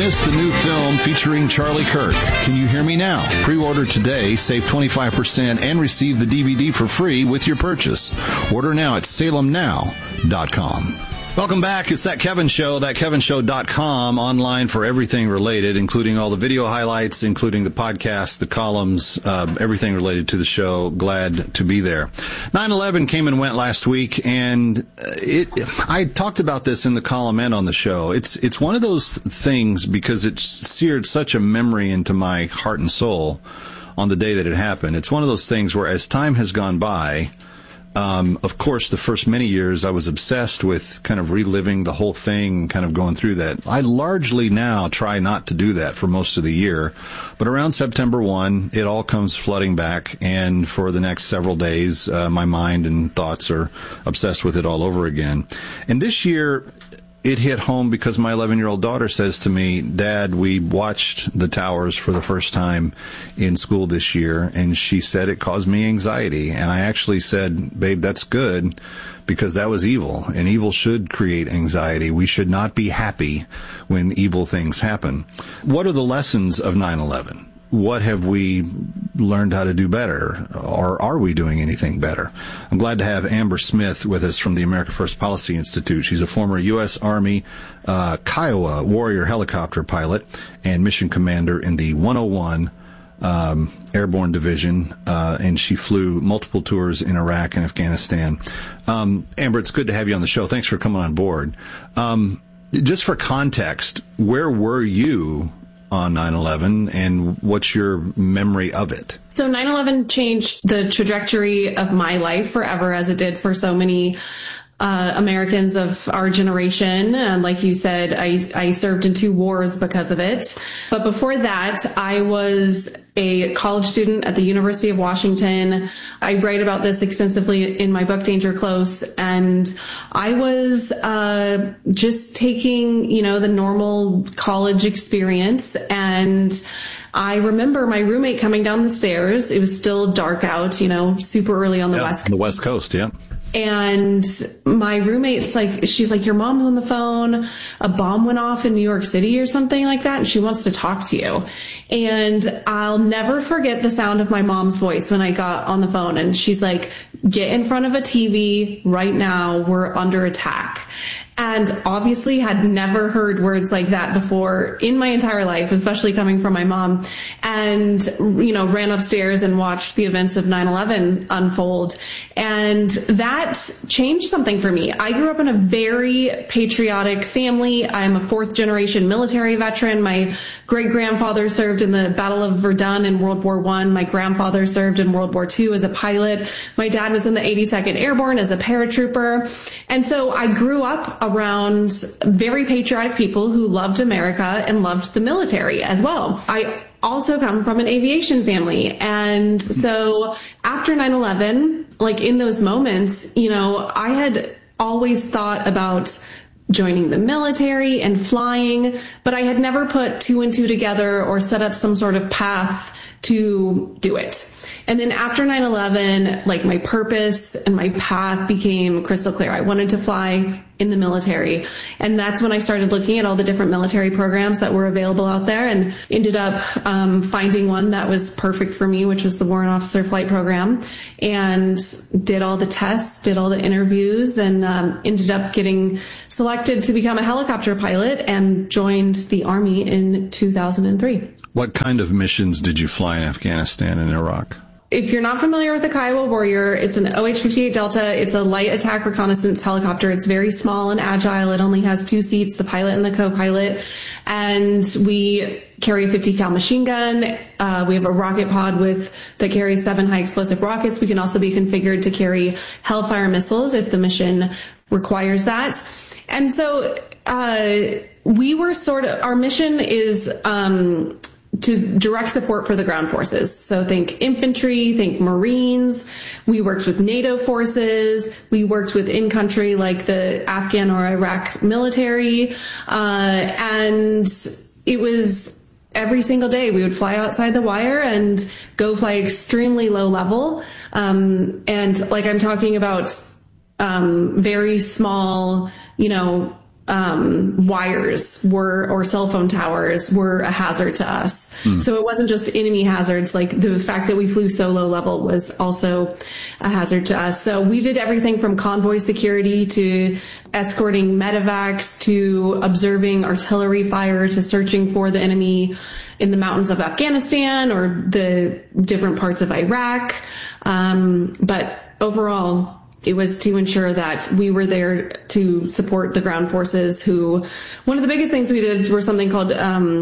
Witness the new film featuring Charlie Kirk, Can You Hear Me Now? Pre-order today, save 25%, and receive the DVD for free with your purchase. Order now at salemnow.com. Welcome back. It's That Kevin Show, thatkevinshow.com, online for everything related, including all the video highlights, including the podcast, the columns, everything related to the show. Glad to be there. 9/11 came and went last week, and I talked about this in the column and on the show. It's one of those things because it seared such a memory into my heart and soul on the day that it happened. It's one of those things where as time has gone by, of course, the first many years I was obsessed with kind of reliving the whole thing, kind of going through that. I largely now try not to do that for most of the year, but around September 1, it all comes flooding back, and for the next several days, my mind and thoughts are obsessed with it all over again. And this year, it hit home because my 11-year-old daughter says to me, Dad, we watched the towers for the first time in school this year, and she said it caused me anxiety. And I actually said, babe, that's good, because that was evil, and evil should create anxiety. We should not be happy when evil things happen. What are the lessons of 9/11? What have we learned how to do better? Or are we doing anything better? I'm glad to have Amber Smith with us from the America First Policy Institute. She's a former U.S. Army Kiowa Warrior helicopter pilot and mission commander in the 101 Airborne Division, and she flew multiple tours in Iraq and Afghanistan. Amber, it's good to have you on the show. Thanks for coming on board. Just for context, where were you on 9/11, and what's your memory of it? So 9/11 changed the trajectory of my life forever, as it did for so many Americans of our generation. Like you said, I served in 2 wars because of it. But before that, I was a college student at the University of Washington. I write about this extensively in my book, Danger Close. And I was just taking, the normal college experience. And I remember my roommate coming down the stairs. It was still dark out, super early on the West Coast. On the West Coast, yeah. And my roommate's she's like, your mom's on the phone. A bomb went off in New York City or something like that, and she wants to talk to you. And I'll never forget the sound of my mom's voice when I got on the phone. And she's like, get in front of a TV right now. We're under attack. And obviously had never heard words like that before in my entire life, especially coming from my mom. And, ran upstairs and watched the events of 9/11 unfold. And that changed something for me. I grew up in a very patriotic family. I'm a 4th generation military veteran. My great-grandfather served in the Battle of Verdun in World War I. My grandfather served in World War II as a pilot. My dad was in the 82nd Airborne as a paratrooper. And so I grew up around very patriotic people who loved America and loved the military as well. I also come from an aviation family. And so after 9/11, in those moments, I had always thought about joining the military and flying, but I had never put 2 and 2 together or set up some sort of path to do it. And then after 9/11, my purpose and my path became crystal clear. I wanted to fly in the military. And that's when I started looking at all the different military programs that were available out there, and ended up finding one that was perfect for me, which was the Warrant Officer Flight Program, and did all the tests, did all the interviews, and ended up getting selected to become a helicopter pilot and joined the Army in 2003. What kind of missions did you fly in Afghanistan and Iraq? If you're not familiar with the Kiowa Warrior, it's an OH-58 Delta. It's a light attack reconnaissance helicopter. It's very small and agile. It only has 2 seats, the pilot and the co-pilot. And we carry a 50 cal machine gun. We have a rocket pod that carries 7 high explosive rockets. We can also be configured to carry Hellfire missiles if the mission requires that. And so, our mission is, to direct support for the ground forces. So think infantry, think Marines. We worked with NATO forces. We worked with in-country, like the Afghan or Iraq military. And it was every single day we would fly outside the wire and go fly extremely low level. And I'm talking about very small, wires or cell phone towers were a hazard to us. So it wasn't just enemy hazards. Like the fact that we flew so low level was also a hazard to us. So we did everything from convoy security to escorting medevacs to observing artillery fire to searching for the enemy in the mountains of Afghanistan or the different parts of Iraq. But overall, it was to ensure that we were there to support the ground forces who, one of the biggest things we did were something called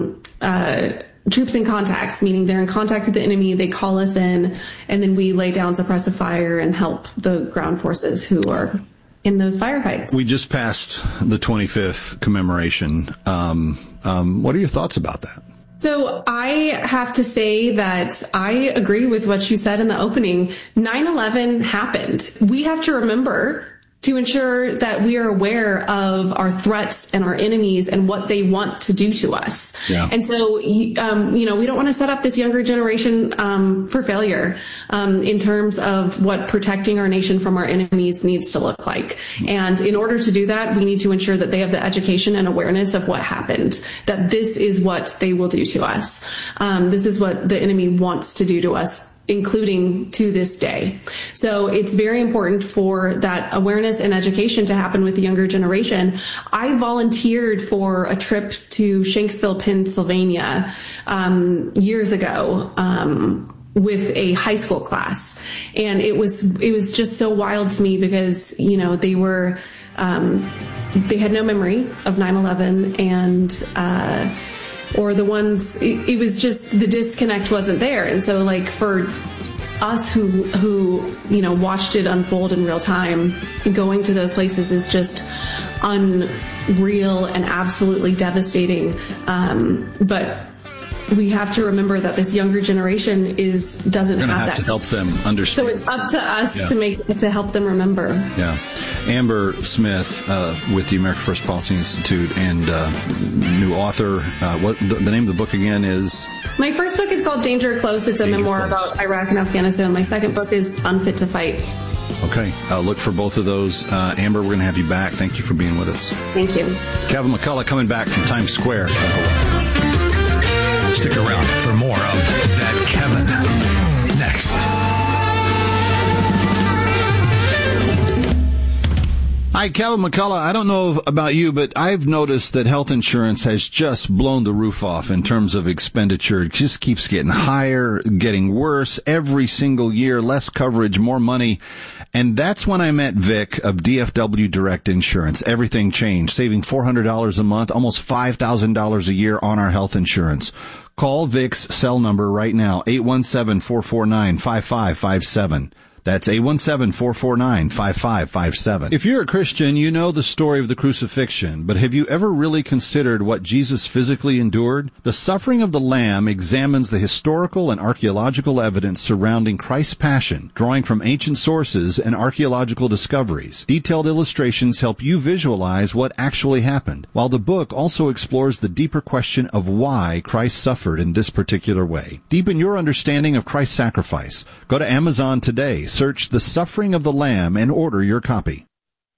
troops in contacts, meaning they're in contact with the enemy, they call us in, and then we lay down suppressive fire and help the ground forces who are in those firefights. We just passed the 25th commemoration. What are your thoughts about that? So I have to say that I agree with what you said in the opening. 9/11 happened. We have to remember to ensure that we are aware of our threats and our enemies and what they want to do to us. Yeah. And so, we don't want to set up this younger generation for failure in terms of what protecting our nation from our enemies needs to look like. And in order to do that, we need to ensure that they have the education and awareness of what happened, that this is what they will do to us. This is what the enemy wants to do to us, including to this day. So it's very important for that awareness and education to happen with the younger generation. I volunteered for a trip to Shanksville, Pennsylvania, years ago, with a high school class. And it was just so wild to me because, they were, they had no memory of 9/11 and, or the ones, it was just the disconnect wasn't there. And so like for us who watched it unfold in real time, going to those places is just unreal and absolutely devastating. But we have to remember that this younger generation doesn't have that. To help them understand. So it's up to us to help them remember. Yeah. Amber Smith with the America First Policy Institute and new author. What the name of the book again is? My first book is called Danger Close. It's a memoir about Iraq and Afghanistan. My second book is Unfit to Fight. Okay. Look for both of those. Amber, we're going to have you back. Thank you for being with us. Thank you. Kevin McCullough coming back from Times Square. Stick around for more of That Kevin next. Hi, Kevin McCullough. I don't know about you, but I've noticed that health insurance has just blown the roof off in terms of expenditure. It just keeps getting higher, getting worse every single year, less coverage, more money. And that's when I met Vic of DFW Direct Insurance. Everything changed, saving $400 a month, almost $5,000 a year on our health insurance. Call Vic's cell number right now, 817-449-5557. That's 817-449-5557. If you're a Christian, you know the story of the crucifixion, but have you ever really considered what Jesus physically endured? The Suffering of the Lamb examines the historical and archaeological evidence surrounding Christ's passion, drawing from ancient sources and archaeological discoveries. Detailed illustrations help you visualize what actually happened, while the book also explores the deeper question of why Christ suffered in this particular way. Deepen your understanding of Christ's sacrifice. Go to Amazon today. Search The Suffering of the Lamb and order your copy.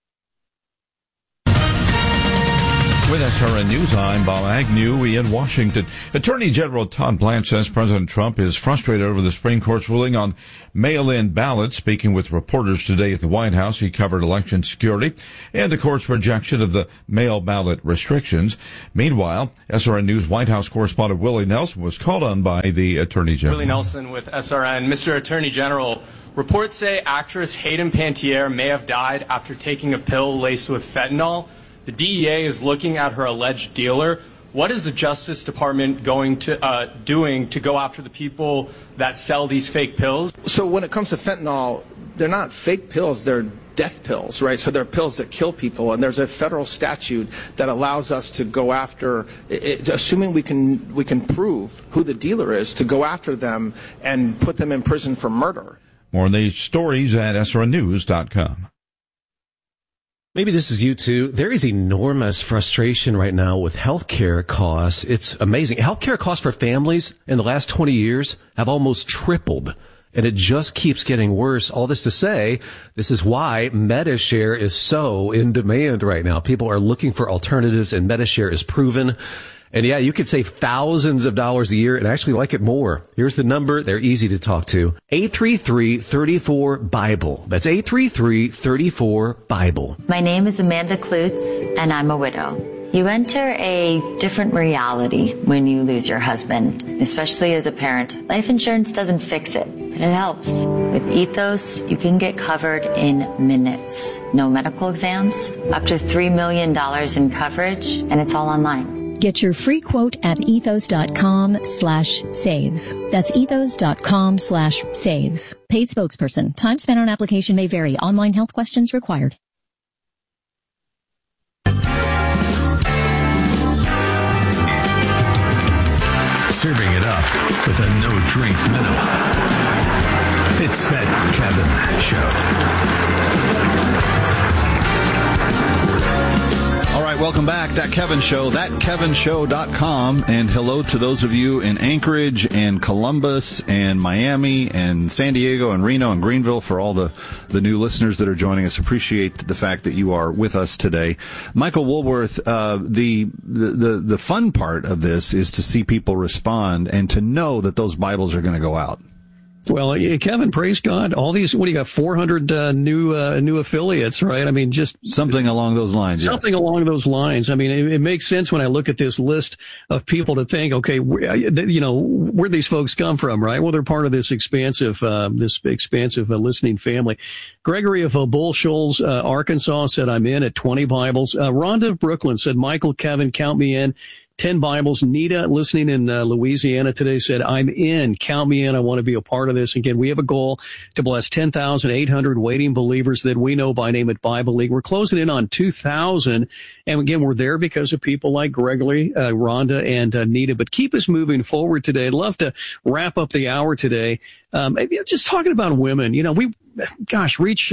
With SRN News, I'm Bob Agnew in Washington. Attorney General Todd Blanche says President Trump is frustrated over the Supreme Court's ruling on mail-in ballots. Speaking with reporters today at the White House, he covered election security and the court's rejection of the mail ballot restrictions. Meanwhile, SRN News White House correspondent Willie Nelson was called on by the Attorney General. Willie Nelson with SRN. Mr. Attorney General, reports say actress Hayden Panettiere may have died after taking a pill laced with fentanyl. The DEA is looking at her alleged dealer. What is the Justice Department going to doing to go after the people that sell these fake pills? So when it comes to fentanyl, they're not fake pills, they're death pills, right? So they're pills that kill people, and there's a federal statute that allows us to go after, assuming we can prove who the dealer is, to go after them and put them in prison for murder. More on these stories at srnnews.com. Maybe this is you too. There is enormous frustration right now with healthcare costs. It's amazing. Healthcare costs for families in the last 20 years have almost tripled. And it just keeps getting worse. All this to say, this is why MediShare is so in demand right now. People are looking for alternatives, and MediShare is proven. And yeah, you could save thousands of dollars a year and actually like it more. Here's the number. They're easy to talk to. 833-34-BIBLE. That's 833-34-BIBLE. My name is Amanda Klutz, and I'm a widow. You enter a different reality when you lose your husband, especially as a parent. Life insurance doesn't fix it, but it helps. With Ethos, you can get covered in minutes. No medical exams, up to $3 million in coverage, and it's all online. Get your free quote at ethos.com/save. That's ethos.com/save. Paid spokesperson. Time spent on application may vary. Online health questions required. Serving it up with a no-drink minimum. It's That Kevin Show. All right, welcome back. That Kevin Show, thatkevinshow.com. And hello to those of you in Anchorage and Columbus and Miami and San Diego and Reno and Greenville, for all the new listeners that are joining us. Appreciate the fact that you are with us today. Michael Woolworth, the fun part of this is to see people respond and to know that those Bibles are going to go out. Well, Kevin, praise God. All these, what do you got, 400 new affiliates, right? I mean, just something along those lines. Something along those lines. I mean, it makes sense when I look at this list of people to think, okay, where these folks come from, right? Well, they're part of this expansive listening family. Gregory of Bull Shoals, Arkansas said, I'm in at 20 Bibles. Rhonda of Brooklyn said, Michael, Kevin, count me in. 10 Bibles. Nita, listening in Louisiana today, said, I'm in. Count me in. I want to be a part of this. Again, we have a goal to bless 10,800 waiting believers that we know by name at Bible League. We're closing in on 2,000. And again, we're there because of people like Gregory, Rhonda, and Nita. But keep us moving forward today. I'd love to wrap up the hour today. Maybe just talking about women. We've reached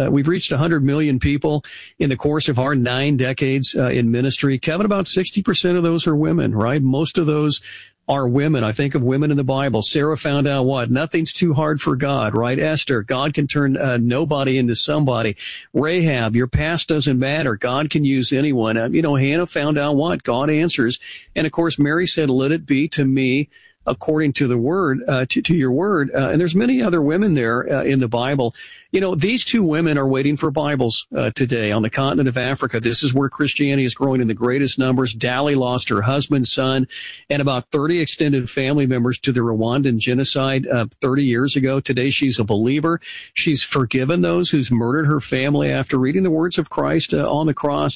100 million people in the course of our 9 decades in ministry. Kevin, about 60% of those are women, right? Most of those are women. I think of women in the Bible. Sarah found out what? Nothing's too hard for God, right? Esther, God can turn nobody into somebody. Rahab, your past doesn't matter. God can use anyone. Hannah found out what? God answers. And of course, Mary said, let it be to me according to the word, to your word. And there's many other women there in the Bible. These two women are waiting for Bibles today on the continent of Africa. This is where Christianity is growing in the greatest numbers. Dali lost her husband, son, and about 30 extended family members to the Rwandan genocide 30 years ago. Today, she's a believer. She's forgiven those who's murdered her family after reading the words of Christ on the cross.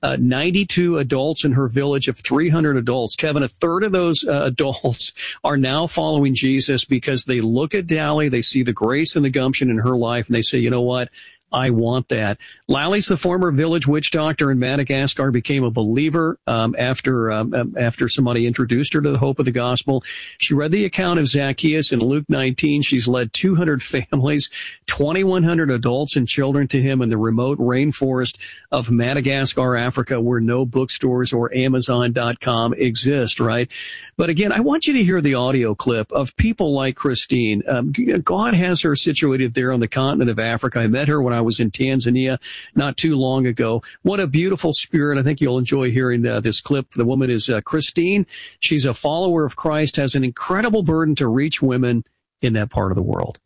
92 adults in her village of 300 adults. Kevin, a third of those adults are now following Jesus because they look at Dali, they see the grace and the gumption in her life, and they say, you know what? I want that. Lally's the former village witch doctor in Madagascar, became a believer after somebody introduced her to the hope of the gospel. She read the account of Zacchaeus in Luke 19. She's led 200 families, 2,100 adults and children to him in the remote rainforest of Madagascar, Africa, where no bookstores or Amazon.com exist, right? But again, I want you to hear the audio clip of people like Christine. God has her situated there on the continent of Africa. I met her when I was in Tanzania not too long ago. What a beautiful spirit. I think you'll enjoy hearing this clip. The woman is Christine. She's a follower of Christ, has an incredible burden to reach women in that part of the world.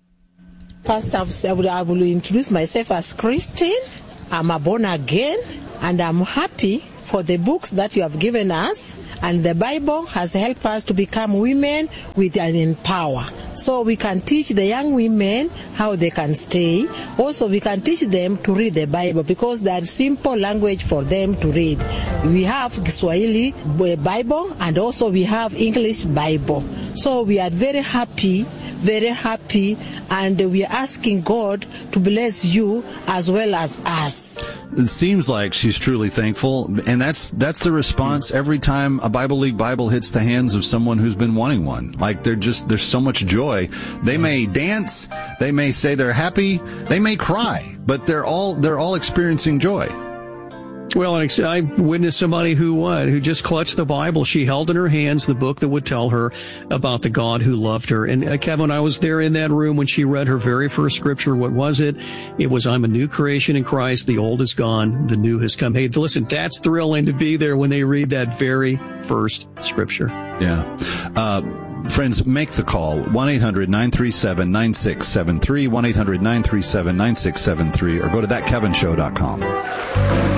First, I will introduce myself as Christine. I'm a born again, and I'm happy for the books that you have given us, and the Bible has helped us to become women with an empower. So we can teach the young women how they can stay. Also, we can teach them to read the Bible because that's simple language for them to read. We have Kiswahili Bible, and also we have English Bible. So we are very happy, and we are asking God to bless you as well as us. It seems like she's truly thankful, and that's the response every time a Bible League Bible hits the hands of someone who's been wanting one. Like there's so much joy. They may dance, they may say they're happy, they may cry, but they're all experiencing joy. Well, I witnessed somebody who just clutched the Bible. She held in her hands the book that would tell her about the God who loved her. And Kevin, I was there in that room when she read her very first scripture. What was it? It was, I'm a new creation in Christ. The old is gone. The new has come. Hey, listen, that's thrilling to be there when they read that very first scripture. Yeah. Friends, make the call. 1-800-937-9673, 1-800-937-9673, or go to thatkevinshow.com.